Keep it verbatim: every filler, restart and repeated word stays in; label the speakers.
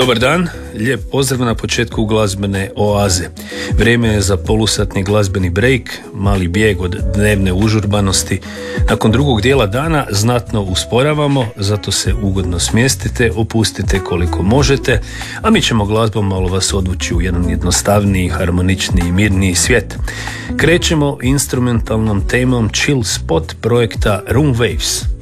Speaker 1: Dobar dan, lijep pozdrav na početku glazbene oaze. Vrijeme je za polusatni glazbeni break, mali bijeg od dnevne užurbanosti. Nakon drugog dijela dana znatno usporavamo, zato se ugodno smjestite, opustite koliko možete, a mi ćemo glazbom malo vas odvući u jedan jednostavniji, harmoničniji, mirniji svijet. Krećemo instrumentalnom temom Chill Spot projekta Room Waves.